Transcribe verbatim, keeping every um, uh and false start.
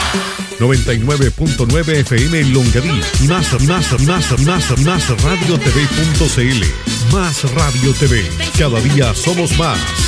noventa y nueve punto nueve F M en Longaví y más, y más, y más, y más, y más radio t v punto c l. Más Radio T V. Cada día somos más.